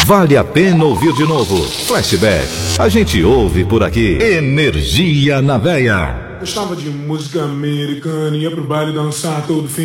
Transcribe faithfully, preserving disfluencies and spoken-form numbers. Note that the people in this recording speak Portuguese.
Vale a pena ouvir de novo. Flashback, a gente ouve por aqui. Energia na veia. Gostava de música americana, ia pro baile dançar todo fim